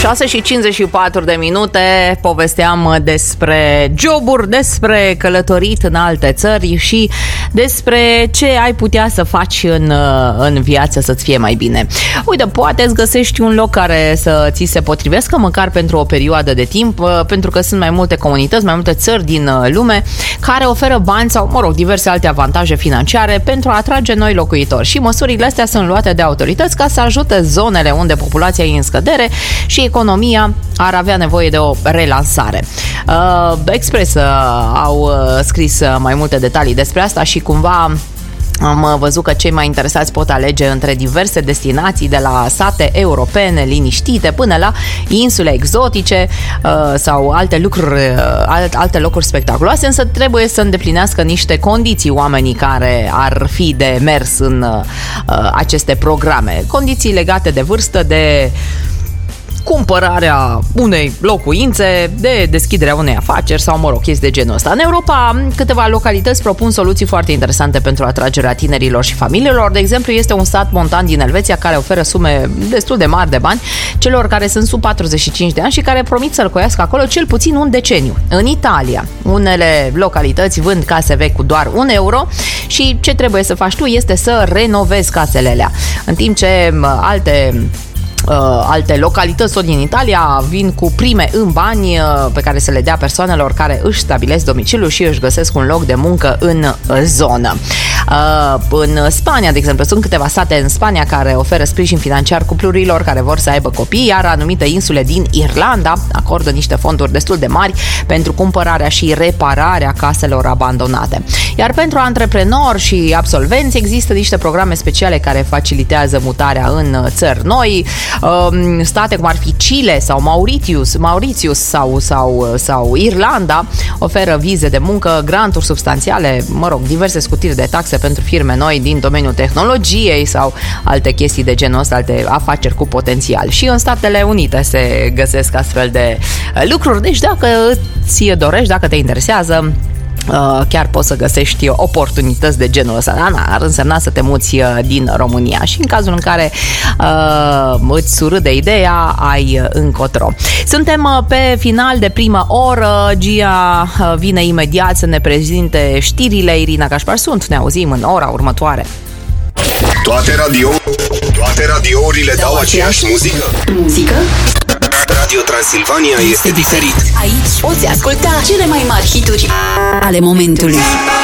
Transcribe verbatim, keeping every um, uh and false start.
șase și cincizeci și patru de minute, povesteam despre joburi, despre călătorit în alte țări și despre ce ai putea să faci în, în viață să-ți fie mai bine. Uite, poate îți găsești un loc care să ți se potrivească măcar pentru o perioadă de timp, pentru că sunt mai multe comunități, mai multe țări din lume care oferă bani sau, mă rog, diverse alte avantaje financiare pentru a atrage noi locuitori. Și măsurile astea sunt luate de autorități ca să ajute zonele unde populația e în scădere și economia ar avea nevoie de o relansare. Uh, Express uh, au uh, scris uh, mai multe detalii despre asta și cumva am văzut că cei mai interesați pot alege între diverse destinații, de la sate europene liniștite până la insule exotice uh, sau alte lucruri, uh, alte locuri spectaculoase, însă trebuie să îndeplinească niște condiții oamenii care ar fi de mers în uh, aceste programe. Condiții legate de vârstă, de cumpărarea unei locuințe, de deschiderea unei afaceri sau, mă rog, chestii de genul ăsta. În Europa, câteva localități propun soluții foarte interesante pentru atragerea tinerilor și familiilor. De exemplu, este un sat montan din Elveția care oferă sume destul de mari de bani celor care sunt sub patruzeci și cinci de ani și care promit să locuiască acolo cel puțin un deceniu. În Italia, unele localități vând case vechi cu doar un euro și ce trebuie să faci tu este să renovezi casele alea. În timp ce alte Uh, alte localități tot din Italia vin cu prime în bani uh, pe care să le dea persoanelor care își stabilesc domiciliul și își găsesc un loc de muncă în uh, zonă. Uh, în Spania, de exemplu, sunt câteva sate în Spania care oferă sprijin financiar cuplurilor care vor să aibă copii, iar anumite insule din Irlanda acordă niște fonduri destul de mari pentru cumpărarea și repararea caselor abandonate. Iar pentru antreprenori și absolvenți există niște programe speciale care facilitează mutarea în țări noi. State cum ar fi Chile sau Mauritius, Mauritius sau, sau, sau Irlanda oferă vize de muncă, granturi substanțiale, mă rog, diverse scutiri de taxe pentru firme noi din domeniul tehnologiei sau alte chestii de genul ăsta, alte afaceri cu potențial. Și în Statele Unite se găsesc astfel de lucruri. Deci dacă ți dorești, dacă te interesează, Uh, chiar poți să găsești oportunități de genul ăsta. Da, ar însemna să te muți uh, din România și în cazul în care uh, îți surâde ideea, ai uh, încotro. Suntem uh, pe final de prima oră. Gia uh, vine imediat să ne prezinte știrile. Irina Cașpar sunt. Ne auzim în ora următoare. Toate radio Toate radiourile dau, dau aceeași muzică. Muzică? Radio Transilvania este diferit. Aici poți asculta cele mai mari hituri ale momentului.